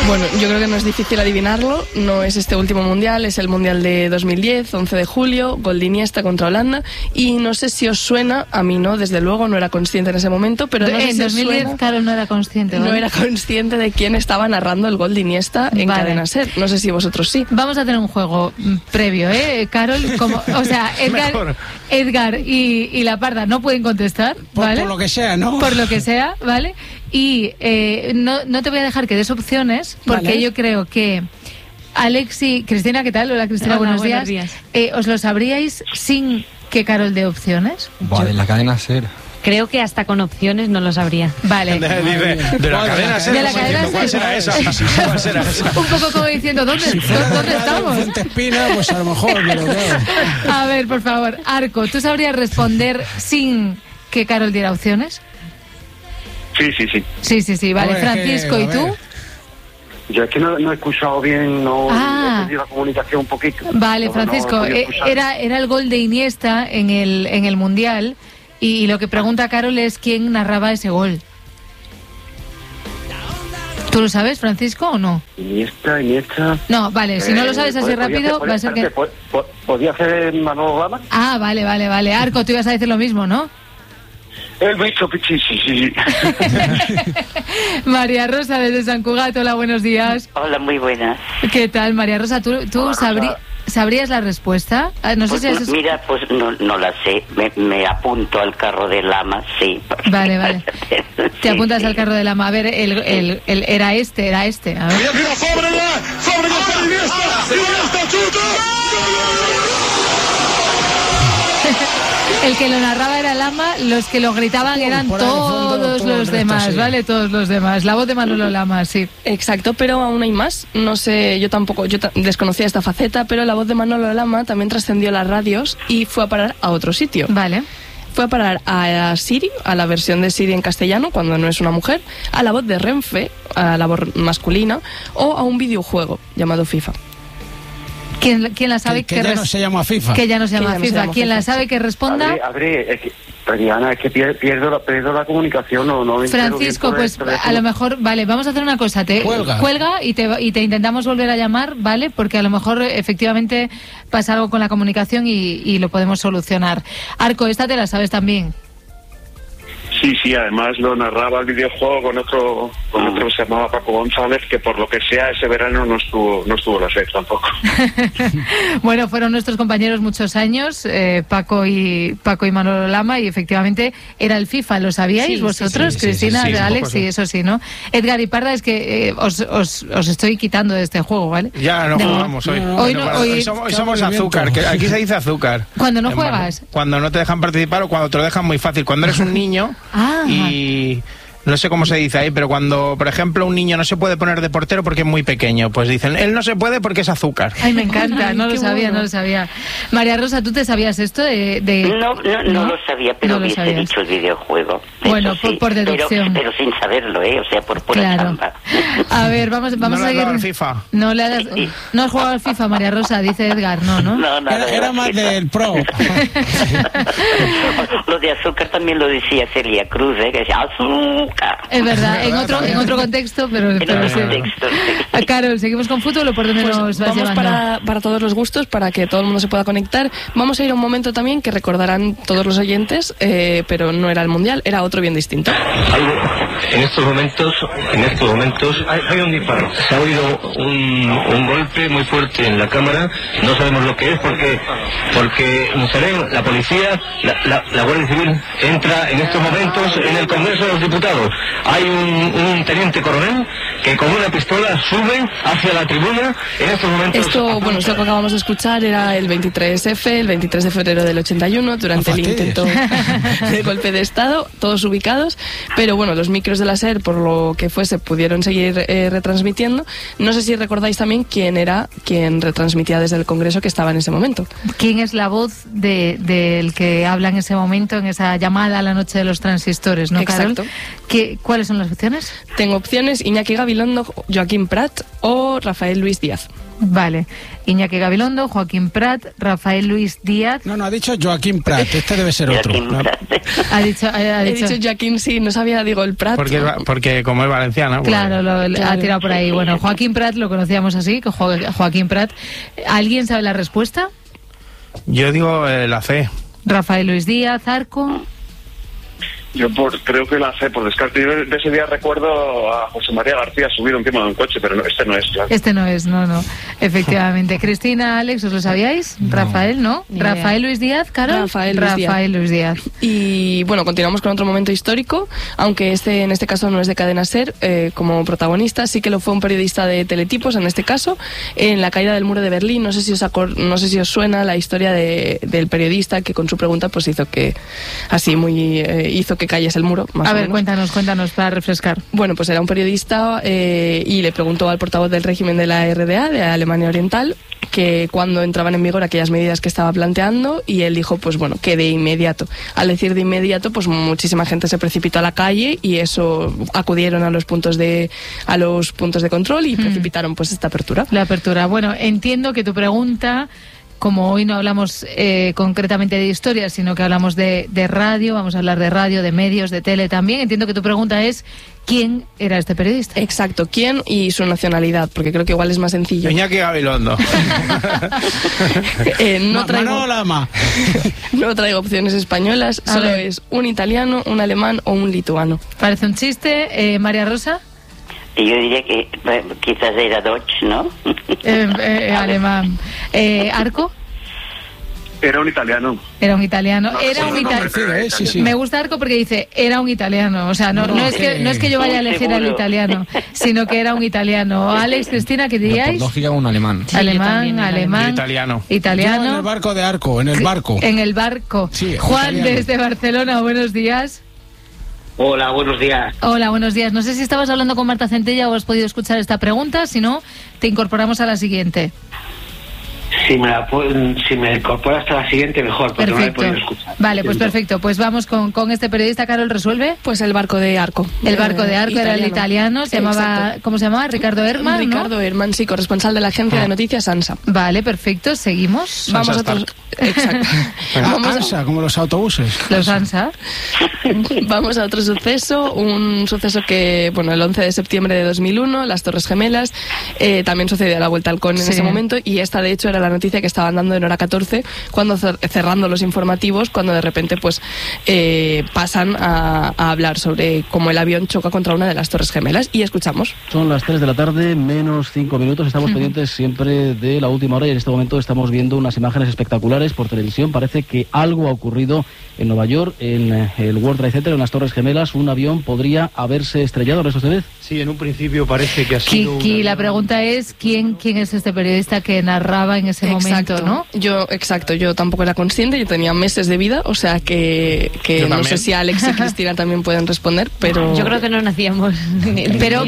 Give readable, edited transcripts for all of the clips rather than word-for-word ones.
Bueno, yo creo que no es difícil adivinarlo. No es este último mundial, es el mundial de 2010, 11 de julio, gol de Iniesta contra Holanda. Y no sé si os suena, a mí no, desde luego, no era consciente en ese momento, pero no sé en si 2010, suena, Carol no era consciente, ¿vale? No era consciente de quién estaba narrando el gol de Iniesta en Cadena SER. No sé si vosotros sí. Vamos a tener un juego previo, Carol, o sea, Edgar y la Parda no pueden contestar, ¿vale? Por lo que sea, ¿no? Por lo que sea, ¿vale? Y no te voy a dejar que des opciones, porque vale. Yo creo que Cristina, ¿qué tal? Hola, Cristina, buenos días. ¿Os lo sabríais sin que Carol dé opciones? De la Cadena SER. Creo que hasta con opciones no lo sabría. Vale. De la Cadena SER. De la Cadena SER. ¿Cuál será esa? ¿Cuál será esa? Un poco como diciendo, ¿dónde estamos? Espina, pues a lo mejor, pero claro. A ver, por favor, Arco, ¿tú sabrías responder sin que Carol diera opciones? Sí, vale. Hombre, Francisco, ¿y tú? Yo es que no he escuchado bien, no he perdido la comunicación un poquito. Vale, Francisco, era el gol de Iniesta en el Mundial y lo que pregunta Carol es quién narraba ese gol. ¿Tú lo sabes, Francisco, o no? Iniesta. No, vale, si no lo sabes así rápido, va a ser que... ¿Podía hacer Manolo Lama? Ah, vale. Arco, tú ibas a decir lo mismo, ¿no? El bicho, sí. María Rosa, desde San Cugat, hola, buenos días. Hola, muy buenas. ¿Qué tal, María Rosa? ¿Tú sabrías la respuesta? No sé si mira, pues no la sé. Me apunto al carro de Lama, sí. Vale. Te apuntas al carro de Lama. A ver, el era este. A ver. El que lo narraba era Lama, los que lo gritaban eran todos los demás, sí. ¿Vale? Todos los demás. La voz de Manolo Lama, sí. Exacto, pero aún hay más. No sé, yo desconocía esta faceta, pero la voz de Manolo Lama también trascendió las radios y fue a parar a otro sitio. Vale. Fue a parar a Siri, a la versión de Siri en castellano, cuando no es una mujer, a la voz de Renfe, a la voz masculina, o a un videojuego llamado FIFA. ¿Quién la sabe que ya no se llama FIFA? Que ya no se llama FIFA. ¿Quién la sabe que responda? Adriana, es que pierdo la comunicación, no Francisco, pues a lo mejor, vale, vamos a hacer una cosa, cuelga y te intentamos volver a llamar, ¿vale? Porque a lo mejor efectivamente pasa algo con la comunicación y lo podemos solucionar. Arco, esta te la sabes también. Sí, además lo narraba el videojuego con otro que se llamaba Paco González, que por lo que sea ese verano no estuvo la SER tampoco. Bueno, fueron nuestros compañeros muchos años, Paco y Manolo Lama, y efectivamente era el FIFA, ¿lo sabíais vosotros? Sí, Cristina, Alex, sí, eso sí, ¿no? Edgar y Parda, es que os estoy quitando de este juego, ¿vale? Ya no jugamos hoy. Hoy somos azúcar, que aquí se dice azúcar. ¿Cuando no juegas? Cuando no te dejan participar o cuando te lo dejan muy fácil. Cuando eres un niño y... No sé cómo se dice ahí, pero cuando, por ejemplo, un niño no se puede poner de portero porque es muy pequeño, pues dicen, él no se puede porque es azúcar. Ay, me encanta, no lo sabía. María Rosa, ¿tú te sabías esto No lo sabía, pero hubiese dicho el videojuego. Bueno, sí, por deducción. Pero sin saberlo, o sea, por pura chamba. A ver, vamos a seguir. ¿No al FIFA? No has jugado al FIFA, María Rosa, dice Edgar, ¿no? No, era más del Pro. Lo de azúcar también lo decía Celia Cruz, que decía azúcar. Es verdad, en otro contexto, pero sí. Carol, ¿seguimos con fútbol o por dónde nos vas vamos llevando? para todos los gustos, para que todo el mundo se pueda conectar. Vamos a ir a un momento también que recordarán todos los oyentes, pero no era el Mundial, era otro bien distinto. En estos momentos hay un disparo. Se ha oído un golpe muy fuerte en la cámara. No sabemos lo que es porque la policía, la Guardia Civil entra en estos momentos en el Congreso de los Diputados. Hay un teniente coronel que con una pistola sube hacia la tribuna. En estos momentos... Esto que acabamos de escuchar era el 23F, el 23 de febrero del 81, durante el intento de golpe de Estado, todos ubicados, pero bueno, los micros de la SER, por lo que fuese, pudieron seguir retransmitiendo. No sé si recordáis también quién retransmitía desde el Congreso que estaba en ese momento. ¿Quién es la voz del que habla en ese momento, en esa llamada a la noche de los transistores, no, Carol? Exacto. ¿Cuáles son las opciones? Tengo opciones: Iñaki Gabilondo, Gabilondo, Joaquín Prat o Rafael Luis Díaz. Vale. Iñaki Gabilondo, Joaquín Prat, Rafael Luis Díaz. No, ha dicho Joaquín Prat. Este debe ser otro. Ha dicho Joaquín, sí, no sabía, digo, el Prat. Porque como es valenciano. Claro, ha tirado por ahí. Bueno, Joaquín Prat lo conocíamos así, Joaquín Prat. ¿Alguien sabe la respuesta? Yo digo la C. Rafael Luis Díaz, Arco. Yo creo que la C, por descarte. Yo de ese día recuerdo a José María García subido encima de un coche, pero este no es, claro. Este no es, no. Efectivamente. Cristina, Alex, ¿os lo sabíais? No. Rafael, ¿no? Rafael Luis Díaz, Carol. Rafael Luis Díaz. Y bueno, continuamos con otro momento histórico, aunque en este caso no es de Cadena SER como protagonista, sí que lo fue un periodista de Teletipos, en este caso, en la caída del muro de Berlín. No sé si os suena la historia del periodista que con su pregunta pues hizo que cayese el muro, más o menos. Cuéntanos para refrescar. Bueno, pues era un periodista y le preguntó al portavoz del régimen de la RDA, de Alemania Oriental, que cuando entraban en vigor aquellas medidas que estaba planteando, y él dijo, pues bueno, que de inmediato. Al decir de inmediato, pues muchísima gente se precipitó a la calle y eso acudieron a los puntos de control y precipitaron pues esta apertura. La apertura. Bueno, entiendo que tu pregunta, como hoy no hablamos concretamente de historia, sino que hablamos de radio, vamos a hablar de radio, de medios, de tele también. Entiendo que tu pregunta es, ¿quién era este periodista? Exacto, ¿quién y su nacionalidad? Porque creo que igual es más sencillo. Iñaki Gabilondo. No traigo opciones españolas, solo es un italiano, un alemán o un lituano. Parece un chiste. María Rosa. Yo diría que quizás era Deutsch, ¿no? Alemán. ¿Arco? Era un italiano. Sí. Me gusta Arco porque dice, era un italiano. O sea, no es que yo vaya a elegir al italiano, sino que era un italiano. Alex, Cristina, ¿qué diríais? Por lógica, un alemán. Sí, alemán. Italiano. Yo en el barco de Arco, en el barco. En el barco. Sí, Juan, italiano. desde Barcelona, buenos días. Hola, buenos días. Hola, buenos días. No sé si estabas hablando con Marta Centella o has podido escuchar esta pregunta. Si no, te incorporamos a la siguiente. Si me incorpora hasta la siguiente, mejor, porque perfecto. No la he podido escuchar. Vale, pues perfecto. Pues vamos con este periodista. Carol, ¿resuelve? Pues el barco de Arco. El barco de Arco era el italiano. ¿Cómo se llamaba? Ricardo Herman, Ricardo Herman, sí, corresponsal de la agencia de noticias ANSA. Vale, perfecto. Seguimos. Vamos a otros... Exacto. ANSA, como los autobuses. Los ANSA. Vamos a otro suceso. Un suceso que, bueno, el 11 de septiembre de 2001, las Torres Gemelas, también sucedió a la vuelta al CON en ese momento, y esta, de hecho, era la noticia que estaban dando en Hora 14, cuando cerrando los informativos, cuando de repente pues pasan a hablar sobre cómo el avión choca contra una de las Torres Gemelas, y escuchamos. Son las 3 de la tarde, menos 5 minutos, estamos pendientes siempre de la última hora, y en este momento estamos viendo unas imágenes espectaculares por televisión. Parece que algo ha ocurrido en Nueva York, en el World Trade Center, en las Torres Gemelas. Un avión podría haberse estrellado, ¿eso usted ve? Sí, en un principio parece que ha sido... La pregunta es, ¿quién es este periodista que narraba en ese momento, ¿no? Yo tampoco era consciente, yo tenía meses de vida, o sea que no sé si Alex y Cristina también pueden responder, pero... Yo creo que no nacíamos. Pero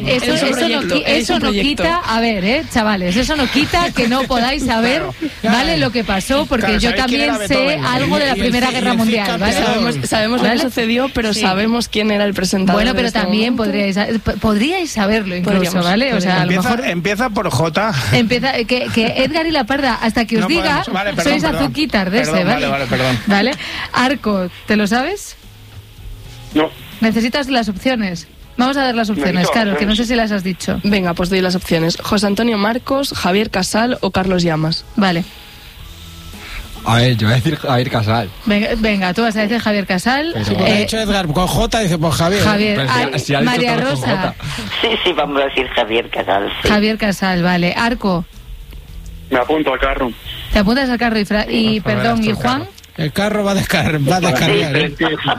eso no quita, a ver, chavales, eso no quita que no podáis saber, ¿vale? Lo que pasó, porque yo también sé algo de la Primera Guerra Mundial, ¿vale? Sabemos lo que sucedió, pero sabemos quién era el presentador. Bueno, pero también podríais saberlo incluso, ¿vale? O sea, a lo mejor... Empieza por J. Que Edgar y la Parda, hasta que os diga, sois azuquitas de ese, ¿vale? Perdón. ¿Vale? Arco, ¿te lo sabes? No. ¿Necesitas las opciones? Vamos a dar las opciones, claro, que no sé si las has dicho. Venga, pues doy las opciones. José Antonio Marcos, Javier Casal o Carlos Llamas. Vale. A ver, yo voy a decir Javier Casal. Venga, tú vas a decir Javier Casal. Pero ha dicho Edgar con J, dice pues Javier. María Rosa. Sí, vamos a decir Javier Casal. Sí. Javier Casal, vale. Arco. Me apunto al carro. ¿Te apuntas al carro? ¿Y Juan? El carro va a descargar.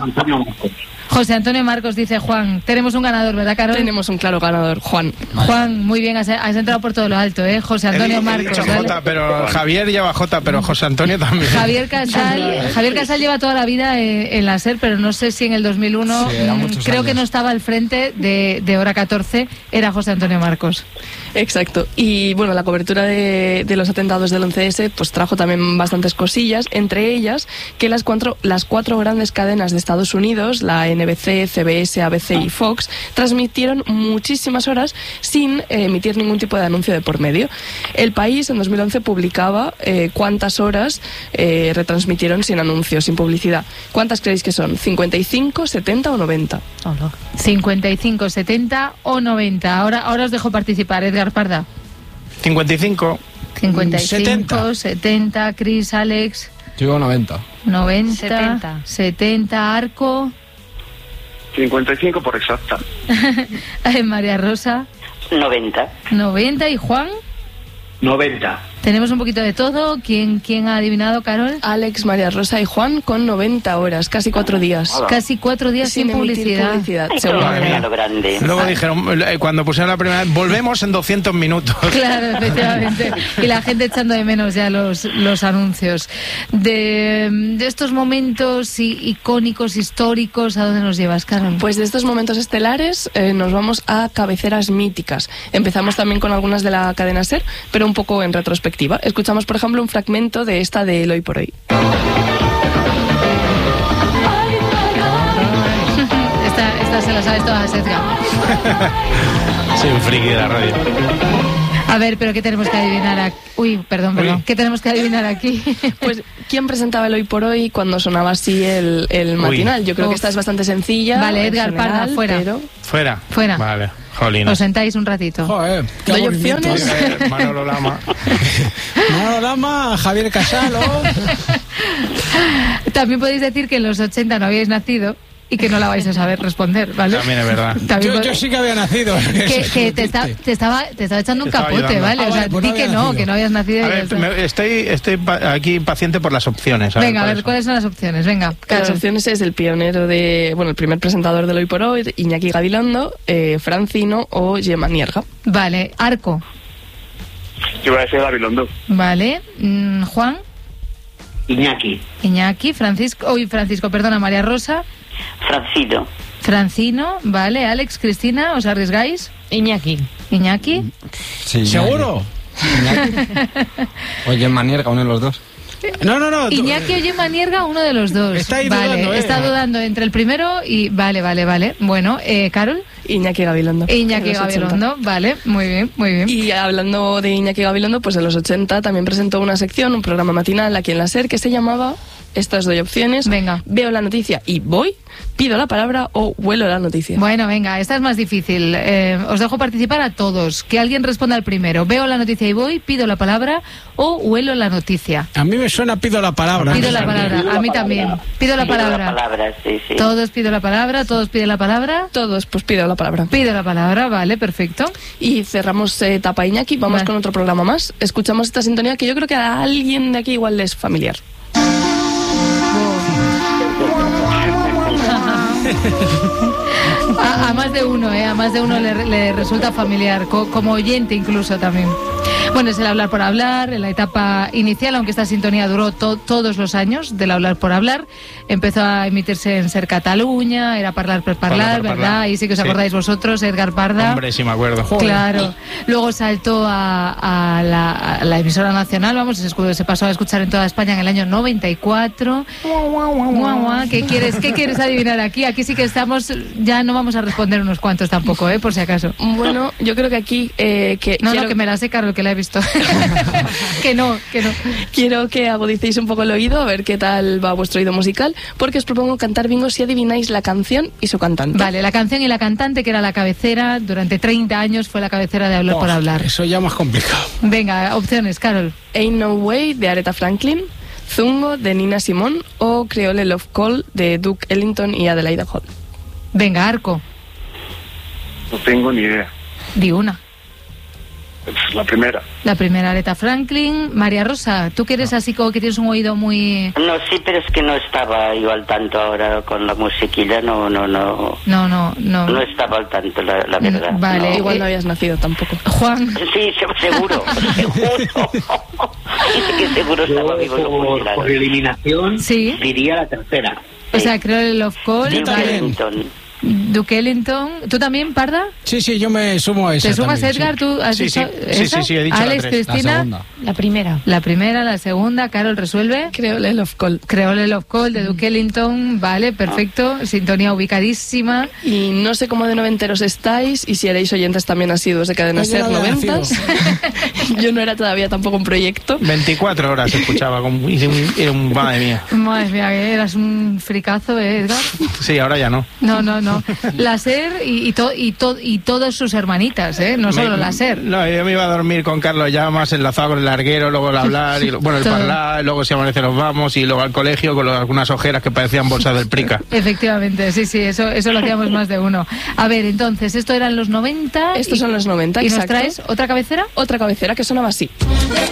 José Antonio Marcos, dice Juan. Tenemos un ganador, ¿verdad, Carol? Tenemos un claro ganador, Juan. Juan, muy bien, has entrado por todo lo alto, ¿eh? José Antonio Marcos. He dicho J, pero Javier lleva J, pero José Antonio también. Javier Casal lleva toda la vida en la SER, pero no sé si en el 2001, creo que no estaba al frente de Hora 14, era José Antonio Marcos. Exacto. Y bueno, la cobertura de los atentados del 11S pues trajo también bastantes cosillas, entre ellas que las cuatro grandes cadenas de Estados Unidos, la NBC, CBS, ABC y Fox transmitieron muchísimas horas sin emitir ningún tipo de anuncio de por medio. El País en 2011 publicaba cuántas horas retransmitieron sin anuncios, sin publicidad. ¿Cuántas creéis que son? ¿55, 70 o 90? 55, 70 o 90. Ahora os dejo participar, Edgar Parda. 55. 55, 70, Chris, Alex. Yo digo 90. 90, 70, Arco. 55 por exacta. María Rosa. 90. 90 y Juan. 90. Tenemos un poquito de todo. ¿Quién ha adivinado, Carol? Alex, María Rosa y Juan con 90 horas, casi 4 días. Casi 4 días sin publicidad. Luego dijeron, cuando pusieron la primera vez, volvemos en 200 minutos. Claro, efectivamente. Y la gente echando de menos ya los anuncios. De estos momentos icónicos, históricos, ¿a dónde nos llevas, Carol? Pues de estos momentos estelares nos vamos a cabeceras míticas. Empezamos también con algunas de la cadena SER, pero un poco en retrospectiva. Escuchamos, por ejemplo, un fragmento de esta de El Hoy por Hoy. Esta se la sabes todas, Edgar. Soy un friki de la radio. A ver, pero ¿qué tenemos que adivinar aquí? Uy, perdón. ¿Qué tenemos que adivinar aquí? Pues, ¿quién presentaba El Hoy por Hoy cuando sonaba así el matinal? Yo creo que esta es bastante sencilla. Vale, Edgar Parda, fuera. Pero... Fuera. Vale. Jolines. Os sentáis un ratito. Joder, qué ¿Doy aburrimiento. opciones? Manolo Lama. Manolo Lama, Javier Casalo. También podéis decir que en los 80 no habíais nacido y que no la vais a saber responder, ¿vale? También es verdad. Yo sí que había nacido. Que te estaba echando un capote, ayudando. ¿vale? O sea, vale, pues di no que había no, nacido. que no habías nacido. A ver, estoy aquí impaciente por las opciones. Venga, a ver, ¿cuáles son las opciones? Venga. Las opciones es el pionero el primer presentador del Hoy por Hoy, Iñaki Gabilondo, Francino o Gemma Nierga. Vale, Arco. Yo iba a decir Gabilondo. Vale, Juan. Iñaki. Francisco, perdona, María Rosa. Francino, vale, Alex, Cristina, ¿os arriesgáis? Iñaki. Sí, ¿Seguro? Oye, Manierga, uno de los dos. No. Iñaki o Gemma Nierga, uno de los dos. Está ahí vale, dudando, está dudando entre el primero y... Vale. Bueno, Carol. Iñaki Gabilondo. Iñaki Gabilondo, vale, muy bien. Y hablando de Iñaki Gabilondo, pues en los 80 también presentó una sección, un programa matinal aquí en la SER que se llamaba... Estas doy opciones. Venga. Veo la noticia y voy, pido la palabra o huelo la noticia. Bueno, venga, esta es más difícil. Os dejo participar a todos. Que alguien responda al primero. Veo la noticia y voy, pido la palabra o huelo la noticia. A mí me suena pido la palabra. Pido la palabra, a mí también. Pido la palabra. Sí. Todos pido la palabra, todos piden la palabra. Todos, pues pido la palabra. Pido la palabra, vale, perfecto. Y cerramos etapa Iñaki, vamos con otro programa más. Escuchamos esta sintonía que yo creo que a alguien de aquí igual le es familiar. A más de uno, a más de uno le resulta familiar, como oyente incluso también. Bueno, es el Hablar por Hablar, en la etapa inicial, aunque esta sintonía duró todos los años del Hablar por Hablar. Empezó a emitirse en SER Cataluña, era Parlar per Parlar, ¿verdad? Ahí sí que os acordáis vosotros, Edgar Parda. Hombre, sí me acuerdo. Claro. Luego saltó a la emisora nacional, se pasó a escuchar en toda España en el año 94. ¿Qué quieres adivinar aquí? Aquí sí que estamos, ya no vamos a responder unos cuantos tampoco, por si acaso. Bueno, yo creo que aquí... que me la sé, Carol, que la he visto. que no. Quiero que agudicéis un poco el oído, a ver qué tal va vuestro oído musical, porque os propongo cantar bingo si adivináis la canción y su cantante. Vale, la canción y la cantante, que era la cabecera, durante 30 años fue la cabecera de Hablar por Hablar. Eso ya más complicado. Venga, opciones, Carol. Ain't No Way, de Aretha Franklin, Zungo, de Nina Simone, o Creole Love Call, de Duke Ellington y Adelaide Hall. Venga, Arco. No tengo ni idea. Di una. La primera. La primera, Aretha Franklin. María Rosa, tú que eres así como que tienes un oído muy... No, sí, pero es que no estaba yo al tanto ahora con la musiquilla, no. No estaba al tanto, la verdad. Vale. No. Igual no habías nacido tampoco. Juan. Sí, seguro. que seguro estaba vivo. Por eliminación, sí, diría la tercera. O sea, creo el Love Call. Duke Ellington. Duke Ellington. ¿Tú también, Parda? Sí, yo me sumo a esa. ¿Te sumas, también, Edgar? Sí. ¿Tú has dicho esa? Sí, he dicho Alex, la 3. Cristina. La primera. La primera, la segunda. Carol, ¿resuelve? Creole Love Call. Creole Love Call de Duke Ellington. Vale, perfecto. Sintonía ubicadísima. Y no sé cómo de noventeros estáis y si erais oyentes también asiduos de Cadena Ser 90s. Yo no era todavía tampoco un proyecto. 24 horas escuchaba. Madre mía. Madre mía, eras un fricazo, Edgar. Sí, ahora ya no. No. La Ser y todas sus hermanitas, no solo la Ser. No, yo me iba a dormir con Carlos Llamas, enlazado con el larguero, luego el hablar, y, bueno, el parlar, luego si amanece nos vamos, y luego al colegio con algunas ojeras que parecían bolsas del Prica. Efectivamente, sí, eso lo hacíamos más de uno. A ver, entonces, esto eran los 90. Estos son los 90, ¿Y exacto. nos traes otra cabecera? Otra cabecera que sonaba así.